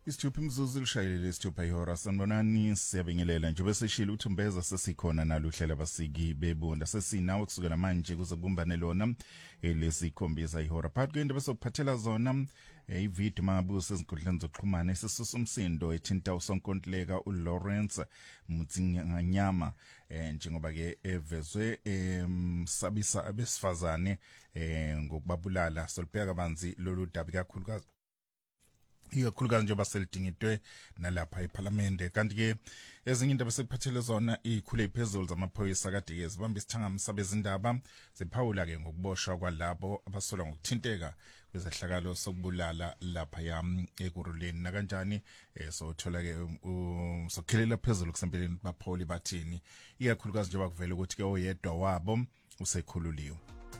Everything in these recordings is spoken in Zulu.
Isithupha imzuzu lishayelele isithupha ihora sanibonani siyabingelela njengoba seshilo uThumbeza sesikhona nalo uhlela abasiki bebunda sesinawo kusukela manje kuze kubumbane lona lesikhombisa ihora phakathi kwendaba sokuphathela zona ivideo mabuso ezinkundleni zokuxhumana esisusa umsindo ethinta usonkontileka uLawrence Mutsinganyama njengoba ke evezwe sabisa abesifazane ngokubabulala solibheka kabanzi lolu daba kakhulukazi ikakhulukazi njengoba selidingidwe nalapha eParliament kanti ke ezinye indaba sekuphathele zona ikhule iphezulu zamaphoyisa kade ke zibamba isithangamisa bezindaba ziphawula ke ngokuboshwa kwalabo abasola ngokuthinteka kwezehlakalo sokubulala lapha yam ekuruleni nakanjani sothola ke sokhelela phezulu kusempeleni bapholi bathini ikakhulukazi njengoba kuvela ukuthi ke oyedwa wabo usekhululiwe.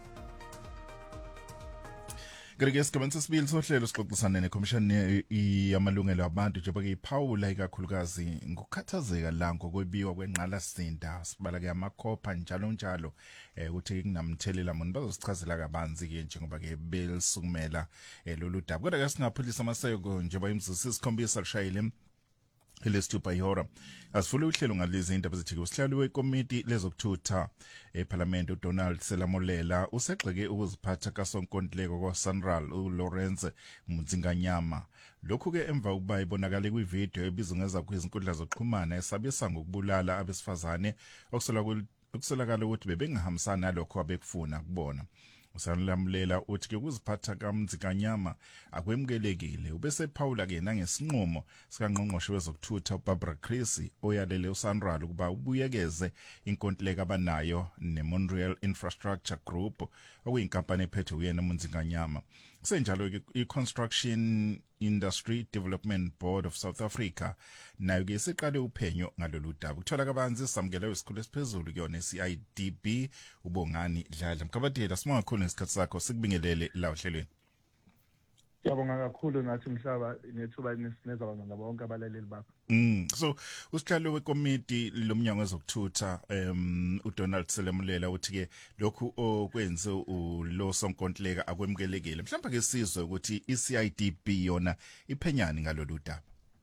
Ngeke isigaba sesibili sohlelo sixoxisana neCommission yamalungelo abantu njengoba iphawula ikakhulukazi ngokukhathazeka la ngokwebiwa kwenqalasinda sibala ke amakhopha njalo ukuthi kunamthelela muni bazosichazela kabanzi ke njengoba ke belisukumela lolu daba kodwa ke singaphulisa amaseko njengoba imzuzu isikhombisa lishayile lesithupha ihora asifule uhlelo ngalezi indaba zethu usihlalo wekomiti lezokuthutha eParliament uDonald Selamolela usegxeke ukuziphatha kasonkontileko kwaSanral uLawrence Mutsinganyama lokhu ke emva ukuba ibonakale kwivideo ebizwa ngeza kwizinkundla zokuxhumana esabisa ngokubulala abesifazane okusolakala ukuthi bebengahambisana nalokho abekufuna kubona. Usalamulela uthi ke ukuziphatha kaMutsinganyama akwemukelekile ubese Paula ke nangesinqumo sikangqongqoshe wezokuthutha uBarbara Creecy oyalele uSanral ukuba ubuyekeze inkontileka abanayo neMontreal Infrastructure Group okuyinkampani ephethe uyena uMutsinganyama. Kusenjalo ke iConstruction Industry Development Board of South Africa nayo ke siqale uphenyo ngalolu daba ukuthola kabanzi samukela isikhulu esiphezulu kuyona iCIDB ubongani Dladla mkabadela sima kakhulu ngesikhathi sakho sikubingelele la ohlelweni. Siyabonga kakhulu nathi mhlaba nethuba nesineza abantu bonke abalaleli bakho. So usihlalo wekomiti lomnyango wezokuthutha uDonald Selamulela uthi ke lokhu okwenze uLo Sonkontileka akwemukelekile mhlawumbe ke sizwe ukuthi iCIDB yona iphenyani ngalolu daba.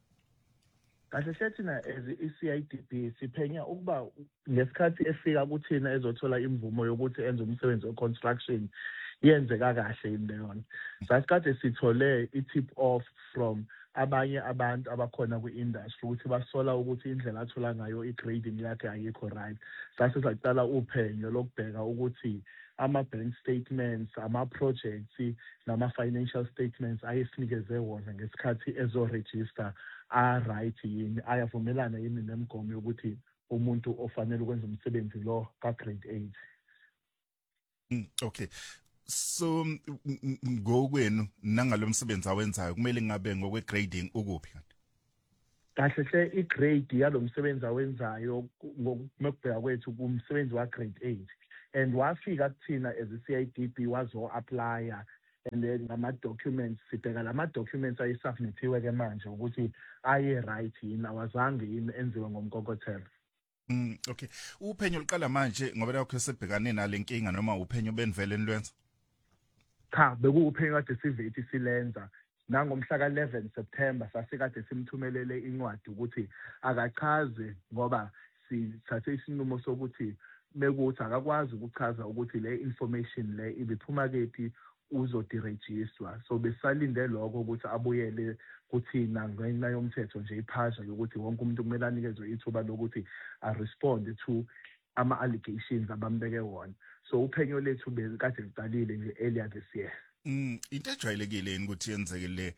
Kahle thina as iCIDB siphenya ukuba ngesikhathi efika kuthina ezothola imvumo yokuthi enze umsebenzi weconstruction yenzeka kahle indeyona. Sasikade sithole i-tip off from abanye abantu abakhona kwi-industry ukuthi basola ukuthi indlela athola ngayo i-grading yakhe ayikho right. Sase saqala uphenyo lokubheka ukuthi ama-bank statements, ama-projects, nama-financial statements ayesinikeze wona ngesikhathi ezo-register right yini, ayavumelana yini nemigomo yokuthi umuntu ofanele ukwenza umsebenzi lo ka-grade 8. Okay. So ngokwenu nangalo msebenzi awenzayo kumele ngabe ngokwe-grading ukuphi kanti? Kahle i-grade yalo msebenzi awenzayo ngokubheka kwethu kumsebenzi wa-grade 8 and wafika kuthina as iCIDB wazo-applya and then ngama-documents sibheka lama-documents ayisubmithiwe ke manje ukuthi aye right yini awazange yini enziwe ngomkokothelo. Okay. Uphenyo luqala manje ngoba lakho sebhekane nale nkinga noma uphenyo benivele nilwenza? Cha bekuwuphenyo kade sivithi silenza nangomhla ka-11 September sasikade simthumelele incwadi ukuthi akachaze ngoba sithathe isinqumo sokuthi mekuthi akakwazi ukuchaza ukuthi le information le ibiphuma kephi uzodirejistwa so besalinde lokho ukuthi abuyele kuthina ngenxa yomthetho nje iphasha yokuthi wonke umuntu kumele anikezwe ithuba lokuthi respond to ama-allegations abambeke wona. So uphenyo lethu bekade liqalile nje earlier this year. Into ejwayelekile ukuthi yenzekile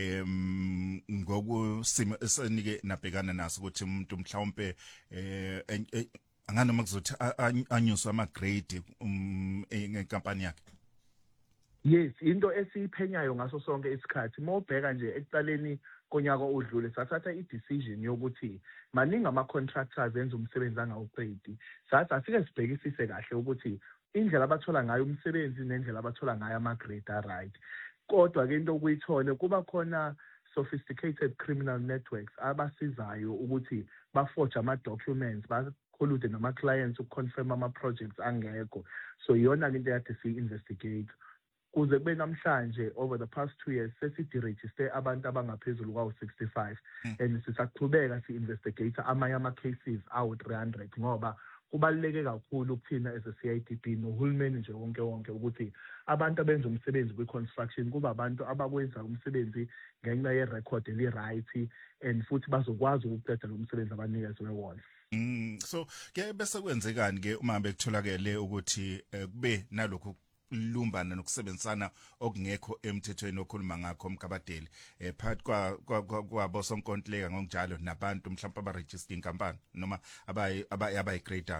ngokusimo esenike nabhekana naso ukuthi umuntu mhlawumbe anganoma kuzothi anyuswa ama-grade enkampani yakhe. Yes, into esiphenyayo ngaso sonke isikhathi mawubheka nje ekuqaleni konyaka odlule sathatha i-decision yokuthi maningi ama-contractors enza umsebenzi angawuqedi. Sathi asike sibhekisise kahle ukuthi indlela abathola ngayo umsebenzi nendlela abathola ngayo ama-grade right. Kodwa ke into okuyithole kuba khona sophisticated criminal networks abasizayo ukuthi baforge ama-documents bakholude nama-clients ukuconfirm ama-projects angekho. So iyona into yakhe si-investigate. kuze kube namhlanje over the past 2 years sesidiregister abantu abangaphezulu kwawu-65 and sisaqhubeka si-investigate amanye ama-cases awu-300 ngoba kubaluleke kakhulu ukuthina as a CIDP nohulumeni nje wonke ukuthi abantu abenza umsebenzi kwi-construction kuba abantu abakwenza umsebenzi ngenxa ye-record eli-right and futhi bazokwazi ukuqeda lo msebenzi abanikezwe wona. So ke bese kwenzekani ke uma bekutholakele ukuthi kube nalokho lumbana nokusebenzisana okungekho emthethweni okhuluma ngakho Mkhabadeli phakathi kwabo sonkontileka ngokunjalo nabantu mhlawumbe abaregister inkampani noma abayi-grader?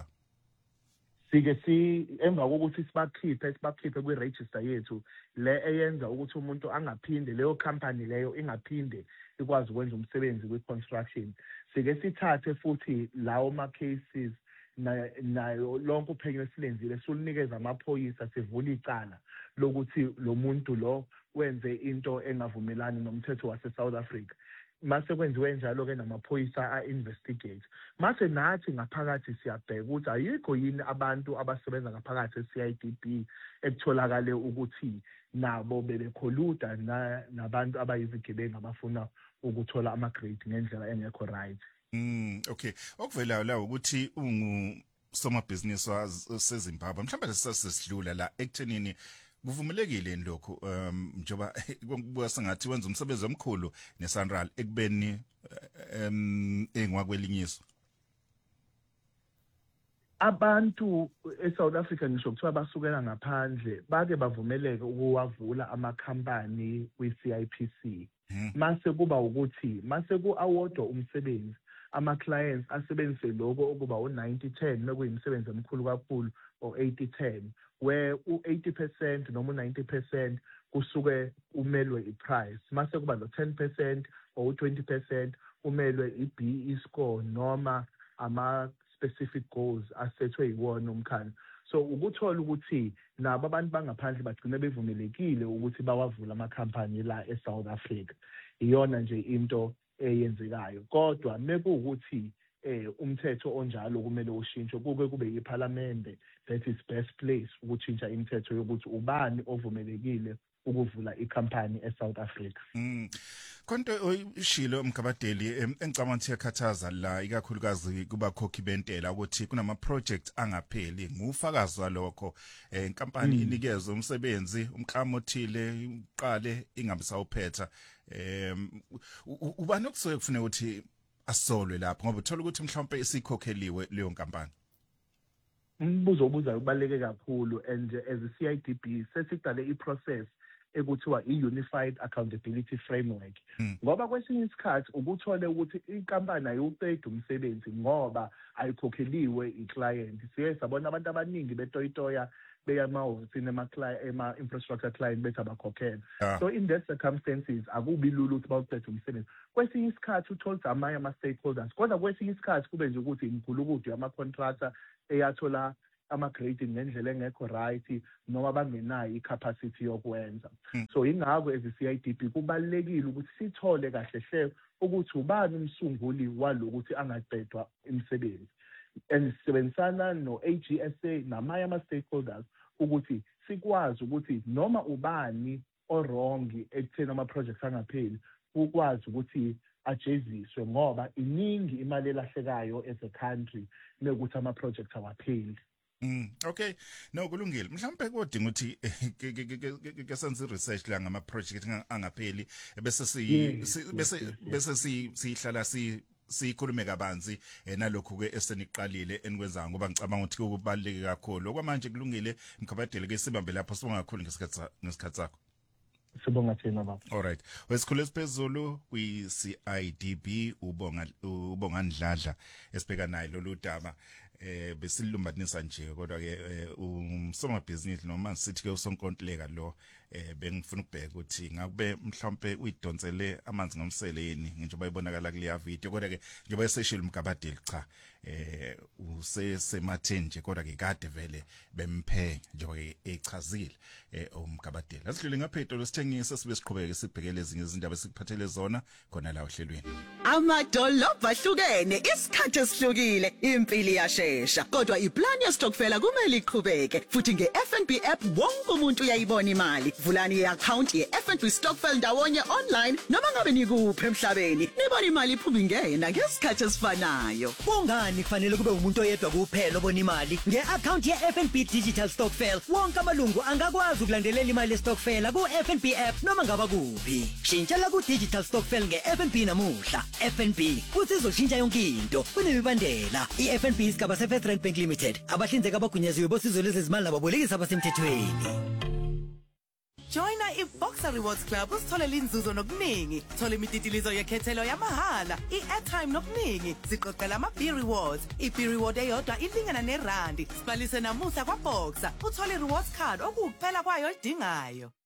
Sike emva kokuthi sibakhiphe kwi-register yethu le eyenza ukuthi umuntu angaphinde leyo company leyo ingaphinde ikwazi ukwenza umsebenzi kwi-construction. Sike sithathe futhi lawo ma-cases nayo lonke uphenyo esilenzile sulunikeza amaphoyisa sivula icala lokuthi lo muntu lo wenze into engavumelani nomthetho wase-South Africa. Mase kwenziwe njalo ke namaphoyisa a-investigate. Mase nathi ngaphakathi siyabheka ukuthi ayikho yini abantu abasebenza ngaphakathi e-CIDP ekutholakale ukuthi nabo bebekholuda nabantu abayizigebengu abafuna ukuthola ama-grade ngendlela engekho right. Okay. Okuvelayo la ukuthi somabhizinisi waseZimbabwe mhlawumbe sesisidlula la ekuthenini kuvumelekile lokho njoba kubuka sengathi wenza umsebenzi omkhulu neSanral ekubeni engwakwelinyiso. Abantu eSouth Africa ngisho kuthiwa basukela ngaphandle bake bavumeleke ukuwavula amakhampani kwi-CIPC. Mase kuba ukuthi mase ku-awardwa umsebenzi ama-clients asebenzise lokho okuba u-90-10 mekuyimisebenzi emikhulu kakhulu or 80-10 where u-80% noma u-90% kusuke umelwe i-price. Mase kuba lo-10% or u-20% umelwe i-BE score noma ama-specific goals asethwe yiwona umkhandlu. So ukuthola ukuthi nabo abantu bangaphandle bagcine bevumelekile ukuthi bawavula amakhampani la eSouth Africa. Iyona nje into eyenzekayo. Kodwa mekuwukuthi umthetho onjalo kumele ushintshe kube iParliament that is best place ukutshintsha imithetho yokuthi ubani ovumelekile ukuvula ikhampani eSouth Africa. Konto oyishilo Mkhabadeli engicabanga ukuthi yakhathaza la ikakhulukazi kubakhokhi bentela ukuthi kunama project angapheli ngufakazi walokho inkampani inikeza umsebenzi umklamo othile uqale ingabisawuphetha ubani okusuke kufanele ukuthi asolwe lapho ngoba uthola ukuthi mhlawumbe isikhokheliwe leyo nkampani. Umbuzo obuzayo ubaleke kakhulu and as a CIDP sesiqale iprocess ekuthiwa i-Unified Accountability Framework. Ngoba kwesinye isikhathi ukuthole ukuthi inkampani ayiwuqedi umsebenzi ngoba ayikhokheliwe i-client. Siye sabona abantu abaningi betoyitoya beyamahhovisi ema-infrastructure client bethi abakhokhela. So in those circumstances akubi lula ukuthi bawuqede umsebenzi. Kwesinye isikhathi uthole amanye ama-stakeholders kodwa kwesinye isikhathi kube nje ukuthi imkhulukudu yama-contractor eyathola ama-grading ngendlela engekho right noma bangenayo i-capacity yokwenza. So ingakho as i-CIDP kubalulekile ukuthi sithole kahle hle ukuthi ubani umsunguli walokuthi angaqedwa imisebenzi. And sisebenzisana no-AGSA namanye ama-stakeholders ukuthi sikwazi ukuthi noma ubani orongi ekutheni ama-projects angapheli ukwazi ukuthi ajeziswe ngoba iningi imali elahlekayo as a country mekuthi ama-projects awapheli. Okay, no kulungile mhlawumbe kodinga ukuthi ke senze research la ngama project angapheli bese sihlala sikhulume kabanzi nalokho ke eseniqalile enikwenza ngoba ngicabanga ukuthi kubaluleke kakhulu okwamanje kulungile Mkhabadeli ke sibambe lapho singakhulu ngesikhathi sakho. Sibonga thina baba. Alright. Wesikhulu esiphezulu kwi-CIDP ubonga Ndladla esibheka naye lolu daba besilumbanisa nje kodwa ke umsomabhizinisi noma sithi ke usonkontileka lo bengifuna ukubheka ukuthi ngakube mhlawumbe uyidonsele amanzi ngomseleni njengoba ibonakala kuleya video kodwa ke njengoba eseshilo Mkhabadeli cha usesematheni nje kodwa ke kade vele bemphe njengoba echazile uMkhabadeli asidlule ngaphetho lesithengise sibe siqhubeke sibhekele ezinye izindaba esikuphathele zona khona la ohlelweni. Amadolobha ahlukene isikhathi esihlukile impilo iyashesha kodwa iplan yestokfela kumele iqhubeke futhi ngeFNB app wonke umuntu uyayibona imali Vulani i-account ye-FNB Stokvel ndawonye online noma ngabe nikuphi emhlabeni. Nibona imali iphuma ingena ngesikhathi esifanayo. Kungani kufanele kube umuntu oyedwa kuphela obona imali? Nge-account ye-FNB Digital Stokvel, wonke amalungu angakwazi ukulandelela imali ye-stokvel ku-FNB app noma ngaba kuphi. Shintshela ku-Digital Stokvel nge-FNB namuhla. FNB, futhi izoshintsha yonke into. Kunemibandela. I-FNB isigaba se-First Rand Bank Limited. Abahlinzeki abagunyaziwe bosizo lwezezimali nababolekisi abasemthethweni. Joina iBoxer Rewards Club usitholela inzuzo nokuningi. Thola imititilizo yekhethelo yamahala, i-airtime nokuningi. Ziqoqela ama-B rewards. I-B reward eyodwa ilingana nerandi. Sibalise namuhla kwaBoxer. Uthole i-rewards card okukuphela kwayo idingayo.